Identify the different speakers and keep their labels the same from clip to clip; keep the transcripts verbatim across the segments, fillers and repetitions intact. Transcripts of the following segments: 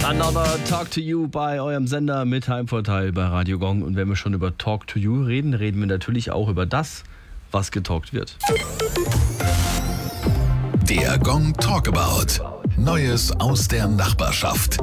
Speaker 1: Another Talk to You bei eurem Sender mit Heimvorteil bei Radio Gong. Und wenn wir schon über Talk to You reden, reden wir natürlich auch über das, was getalkt wird.
Speaker 2: Der Gong Talkabout. Neues aus der Nachbarschaft.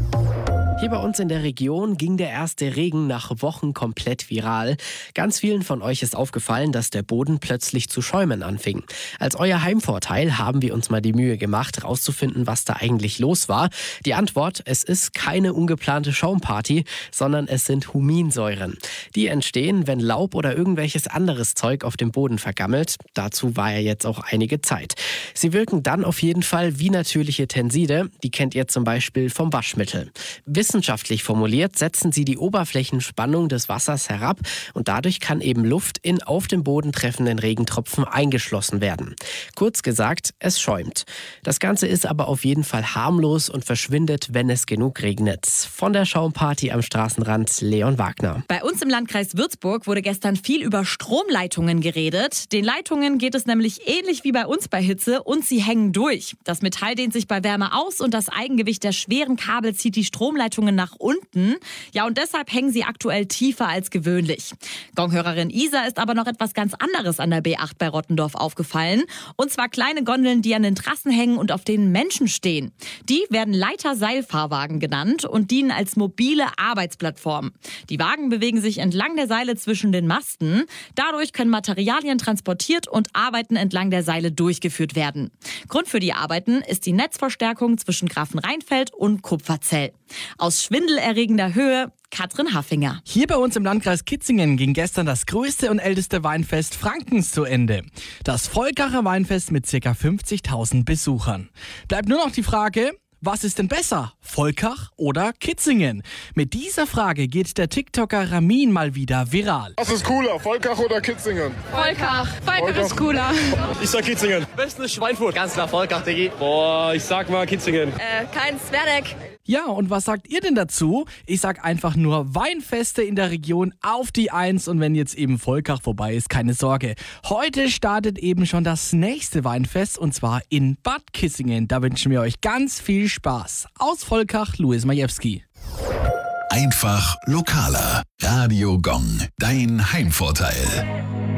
Speaker 3: Hier bei uns in der Region ging der erste Regen nach Wochen komplett viral. Ganz vielen von euch ist aufgefallen, dass der Boden plötzlich zu schäumen anfing. Als euer Heimvorteil haben wir uns mal die Mühe gemacht, rauszufinden, was da eigentlich los war. Die Antwort: Es ist keine ungeplante Schaumparty, sondern es sind Huminsäuren. Die entstehen, wenn Laub oder irgendwelches anderes Zeug auf dem Boden vergammelt. Dazu war ja jetzt auch einige Zeit. Sie wirken dann auf jeden Fall wie natürliche Tenside. Die kennt ihr zum Beispiel vom Waschmittel. Wissenschaftlich formuliert setzen sie die Oberflächenspannung des Wassers herab und dadurch kann eben Luft in auf dem Boden treffenden Regentropfen eingeschlossen werden. Kurz gesagt, es schäumt. Das Ganze ist aber auf jeden Fall harmlos und verschwindet, wenn es genug regnet. Von der Schaumparty am Straßenrand, Leon Wagner.
Speaker 4: Bei uns im Landkreis Würzburg wurde gestern viel über Stromleitungen geredet. Den Leitungen geht es nämlich ähnlich wie bei uns bei Hitze und sie hängen durch. Das Metall dehnt sich bei Wärme aus und das Eigengewicht der schweren Kabel zieht die Stromleitung nach unten. Ja, und deshalb hängen sie aktuell tiefer als gewöhnlich. Gonghörerin Isa ist aber noch etwas ganz anderes an der B acht bei Rottendorf aufgefallen. Und zwar kleine Gondeln, die an den Trassen hängen und auf denen Menschen stehen. Die werden Leiter-Seilfahrwagen genannt und dienen als mobile Arbeitsplattform. Die Wagen bewegen sich entlang der Seile zwischen den Masten. Dadurch können Materialien transportiert und Arbeiten entlang der Seile durchgeführt werden. Grund für die Arbeiten ist die Netzverstärkung zwischen Grafenrheinfeld und Kupferzell. Aus schwindelerregender Höhe, Katrin Haffinger.
Speaker 5: Hier bei uns im Landkreis Kitzingen ging gestern das größte und älteste Weinfest Frankens zu Ende. Das Volkacher Weinfest mit ca. fünfzigtausend Besuchern. Bleibt nur noch die Frage: Was ist denn besser, Volkach oder Kitzingen? Mit dieser Frage geht der TikToker Ramin mal wieder viral.
Speaker 6: Was ist cooler, Volkach oder Kitzingen?
Speaker 7: Volkach. Volkach ist cooler.
Speaker 8: Ich sag Kitzingen. Besten ist Schweinfurt. Ganz klar Volkach, Diggi. Boah, ich sag mal Kitzingen.
Speaker 7: Äh, kein Zwerdeck.
Speaker 5: Ja, und was sagt ihr denn dazu? Ich sag einfach nur Weinfeste in der Region auf die Eins, und wenn jetzt eben Volkach vorbei ist, keine Sorge. Heute startet eben schon das nächste Weinfest, und zwar in Bad Kissingen. Da wünschen wir euch ganz viel Spaß. Aus Volkach, Louis Majewski.
Speaker 2: Einfach lokaler. Radio Gong, dein Heimvorteil.